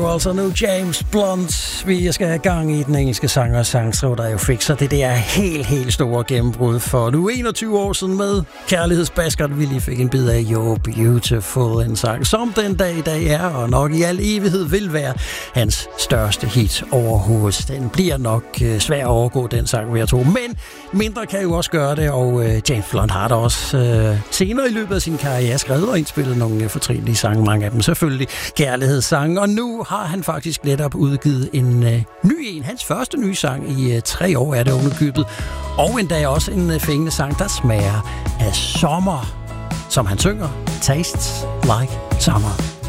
Altså nu James Blunt, vi skal have gang i den engelske sanger Sangstro, der jo fik sig det der helt store gennembrud for nu 21 år siden med Kærlighedsbaskeren. Vi lige fik en bid af You're Beautiful, en sang som den dag i dag er, og nok i al evighed vil være hans største hit overhovedet. Den bliver nok svær at overgå, den sang, vil jeg tro, men mindre kan jo også gøre det, og James Blunt har da også senere i løbet af sin karriere skrevet og indspillet nogle fortrinlige sange, mange af dem selvfølgelig kærlighedssange, og nu har han faktisk netop udgivet en ny en, hans første nye sang i 3 år er det underkøbet, og endda også en fængende sang, der smager af sommer, som han synger, Tastes Like Summer.